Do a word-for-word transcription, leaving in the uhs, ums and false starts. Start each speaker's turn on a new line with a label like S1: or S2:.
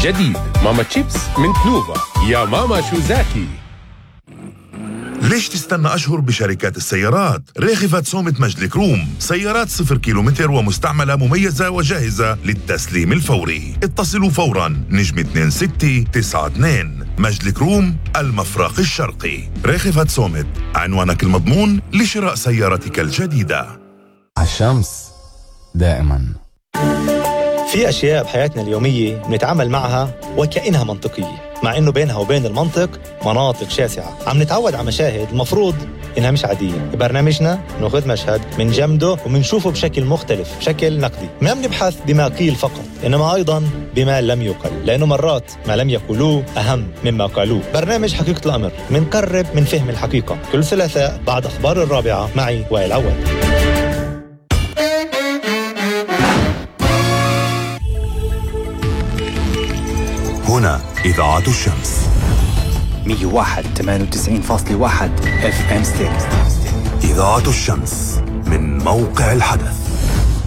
S1: جديد ماما تشيبس من تنوفا. يا ماما شو زاكي.
S2: ليش تستنى أشهر بشركات السيارات؟ ريخفة صومة مجد كروم، سيارات صفر كيلومتر ومستعملة مميزة وجاهزة للتسليم الفوري. اتصلوا فوراً نجم اثنين ستة تسعة اثنين. مجد كروم المفرق الشرقي. ريخفة صومة، عنوانك المضمون لشراء سيارتك الجديدة.
S3: عالشمس دائماً.
S4: في أشياء بحياتنا اليومية بنتعامل معها وكأنها منطقية، مع إنه بينها وبين المنطق مناطق شاسعة. عم نتعود على مشاهد المفروض إنها مش عادية. ببرنامجنا نأخذ مشهد من جمده ومنشوفه بشكل مختلف، بشكل نقدي. ما بنبحث بما قيل فقط، إنما أيضاً بما لم يقل، لأنه مرات ما لم يقولوه أهم مما قالوه. برنامج حقيقة الأمر منقرب من فهم الحقيقة، كل ثلاثاء بعد أخبار الرابعة معي وائل عواد.
S2: هنا إذاعة الشمس
S5: مية وواحد ثمانية وتسعين فاصلة واحد اف ام ستيريو.
S2: إذاعة الشمس من موقع الحدث.